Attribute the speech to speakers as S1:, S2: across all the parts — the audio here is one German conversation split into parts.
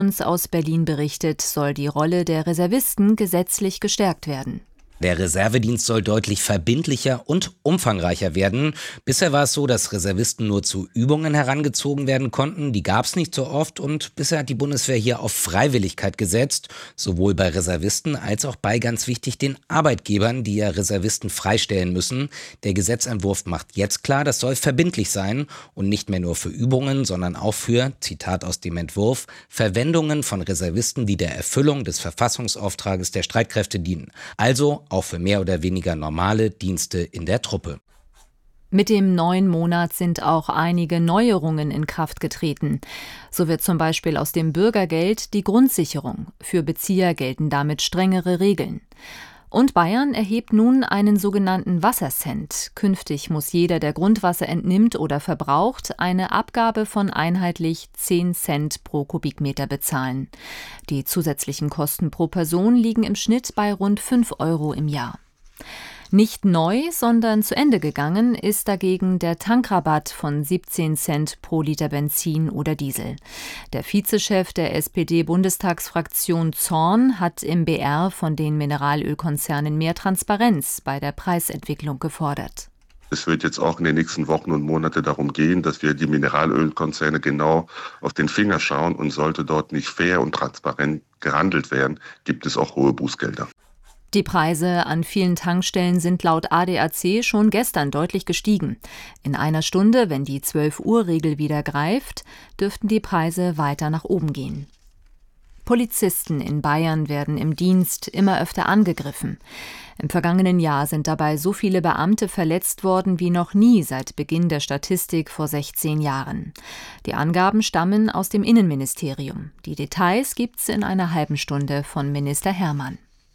S1: Uns aus Berlin berichtet, soll die Rolle der Reservisten gesetzlich gestärkt werden.
S2: Der Reservedienst soll deutlich verbindlicher und umfangreicher werden. Bisher war es so, dass Reservisten nur zu Übungen herangezogen werden konnten. Die gab es nicht so oft und bisher hat die Bundeswehr hier auf Freiwilligkeit gesetzt. Sowohl bei Reservisten als auch bei, ganz wichtig, den Arbeitgebern, die ja Reservisten freistellen müssen. Der Gesetzentwurf macht jetzt klar, das soll verbindlich sein und nicht mehr nur für Übungen, sondern auch für, Zitat aus dem Entwurf, Verwendungen von Reservisten, die der Erfüllung des Verfassungsauftrages der Streitkräfte dienen. Also auch für mehr oder weniger normale Dienste in der Truppe.
S1: Mit dem neuen Monat sind auch einige Neuerungen in Kraft getreten. So wird zum Beispiel aus dem Bürgergeld die Grundsicherung. Für Bezieher gelten damit strengere Regeln. Und Bayern erhebt nun einen sogenannten Wassercent. Künftig muss jeder, der Grundwasser entnimmt oder verbraucht, eine Abgabe von einheitlich 10 Cent pro Kubikmeter bezahlen. Die zusätzlichen Kosten pro Person liegen im Schnitt bei rund 5 Euro im Jahr. Nicht neu, sondern zu Ende gegangen ist dagegen der Tankrabatt von 17 Cent pro Liter Benzin oder Diesel. Der Vizechef der SPD-Bundestagsfraktion Zorn hat im BR von den Mineralölkonzernen mehr Transparenz bei der Preisentwicklung gefordert.
S3: Es wird jetzt auch in den nächsten Wochen und Monaten darum gehen, dass wir die Mineralölkonzerne genau auf den Finger schauen, und sollte dort nicht fair und transparent gehandelt werden, gibt es auch hohe Bußgelder.
S1: Die Preise an vielen Tankstellen sind laut ADAC schon gestern deutlich gestiegen. In einer Stunde, wenn die 12-Uhr-Regel wieder greift, dürften die Preise weiter nach oben gehen. Polizisten in Bayern werden im Dienst immer öfter angegriffen. Im vergangenen Jahr sind dabei so viele Beamte verletzt worden wie noch nie seit Beginn der Statistik vor 16 Jahren. Die Angaben stammen aus dem Innenministerium. Die Details gibt's in einer halben Stunde von Minister Hermann.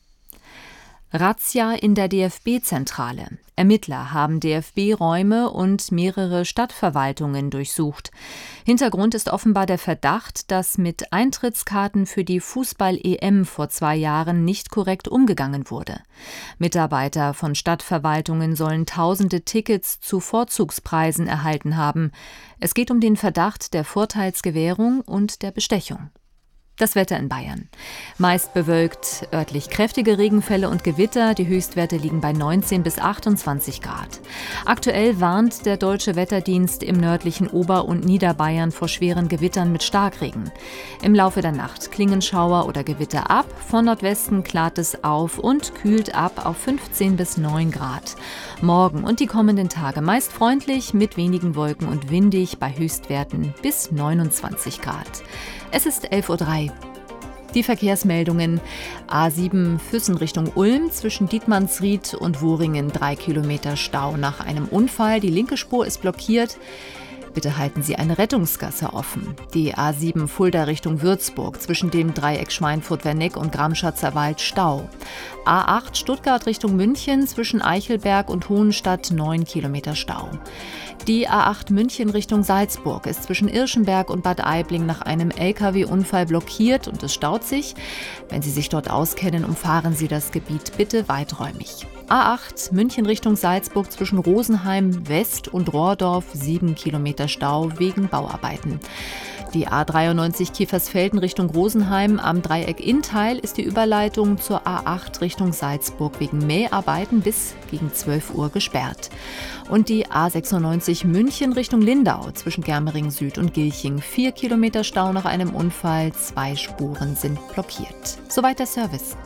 S1: Razzia in der DFB-Zentrale. Ermittler haben DFB-Räume und mehrere Stadtverwaltungen durchsucht. Hintergrund ist offenbar der Verdacht, dass mit Eintrittskarten für die Fußball-EM vor 2 Jahren nicht korrekt umgegangen wurde. Mitarbeiter von Stadtverwaltungen sollen tausende Tickets zu Vorzugspreisen erhalten haben. Es geht um den Verdacht der Vorteilsgewährung und der Bestechung. Das Wetter in Bayern. Meist bewölkt, örtlich kräftige Regenfälle und Gewitter. Die Höchstwerte liegen bei 19 bis 28 Grad. Aktuell warnt der Deutsche Wetterdienst im nördlichen Ober- und Niederbayern vor schweren Gewittern mit Starkregen. Im Laufe der Nacht klingen Schauer oder Gewitter ab. Von Nordwesten klart es auf und kühlt ab auf 15 bis 9 Grad. Morgen und die kommenden Tage meist freundlich mit wenigen Wolken und windig bei Höchstwerten bis 29 Grad. Es ist 11:03 Uhr. Die Verkehrsmeldungen: A7 Füssen Richtung Ulm, zwischen Dietmannsried und Wuringen 3 Kilometer Stau nach einem Unfall. Die linke Spur ist blockiert. Bitte halten Sie eine Rettungsgasse offen. Die A7 Fulda Richtung Würzburg, zwischen dem Dreieck Schweinfurt-Werneck und Gramschatzer Wald Stau. A8 Stuttgart Richtung München, zwischen Eichelberg und Hohenstadt 9 Kilometer Stau. Die A8 München Richtung Salzburg ist zwischen Irschenberg und Bad Aibling nach einem LKW-Unfall blockiert und es staut sich. Wenn Sie sich dort auskennen, umfahren Sie das Gebiet bitte weiträumig. A8 München Richtung Salzburg, zwischen Rosenheim West und Rohrdorf 7 Kilometer Stau wegen Bauarbeiten. Die A93 Kiefersfelden Richtung Rosenheim am Dreieck Inntal ist die Überleitung zur A8 Richtung Salzburg wegen Mäharbeiten bis gegen 12 Uhr gesperrt. Und die A96 München Richtung Lindau zwischen Germering Süd und Gilching 4 Kilometer Stau nach einem Unfall, 2 Spuren sind blockiert. Soweit der Service.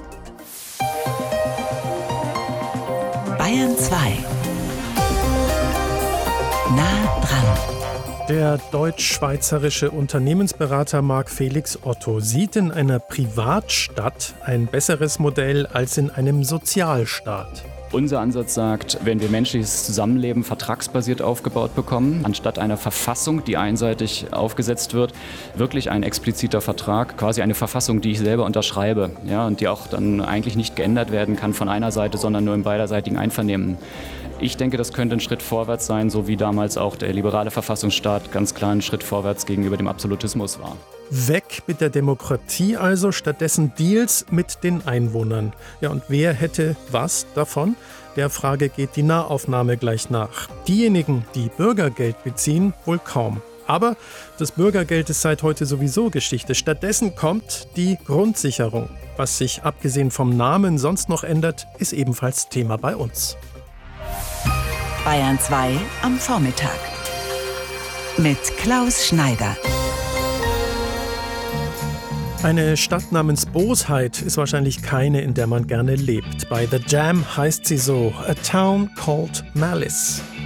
S4: Bayern 2. Nah dran.
S5: Der deutsch-schweizerische Unternehmensberater Marc Felix Otto sieht in einer Privatstadt ein besseres Modell als in einem Sozialstaat.
S6: Unser Ansatz sagt, wenn wir menschliches Zusammenleben vertragsbasiert aufgebaut bekommen, anstatt einer Verfassung, die einseitig aufgesetzt wird, wirklich ein expliziter Vertrag, quasi eine Verfassung, die ich selber unterschreibe, ja, und die auch dann eigentlich nicht geändert werden kann von einer Seite, sondern nur im beiderseitigen Einvernehmen. Ich denke, das könnte ein Schritt vorwärts sein, so wie damals auch der liberale Verfassungsstaat ganz klar ein Schritt vorwärts gegenüber dem Absolutismus war.
S5: Weg mit der Demokratie also, stattdessen Deals mit den Einwohnern. Ja, und wer hätte was davon? Der Frage geht die Nahaufnahme gleich nach. Diejenigen, die Bürgergeld beziehen, wohl kaum. Aber das Bürgergeld ist seit heute sowieso Geschichte. Stattdessen kommt die Grundsicherung. Was sich abgesehen vom Namen sonst noch ändert, ist ebenfalls Thema bei uns.
S4: Bayern 2 am Vormittag. Mit Klaus Schneider.
S5: Eine Stadt namens Bosheit ist wahrscheinlich keine, in der man gerne lebt. Bei The Jam heißt sie so: A Town Called Malice.